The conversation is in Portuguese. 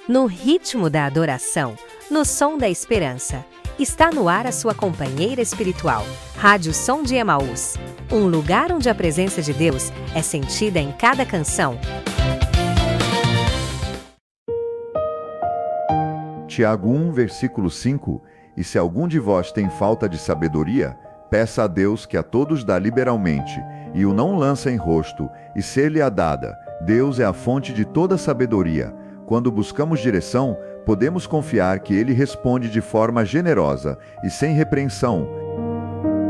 No ritmo da adoração, no som da esperança. Está no ar a sua companheira espiritual, Rádio Som de Emaús. Um lugar onde a presença de Deus é sentida em cada canção. Tiago 1, versículo 5. E se algum de vós tem falta de sabedoria, peça a Deus que a todos dá liberalmente, e o não lança em rosto, e ser-lhe-á dada. Deus é a fonte de toda sabedoria. Quando buscamos direção, podemos confiar que Ele responde de forma generosa e sem repreensão,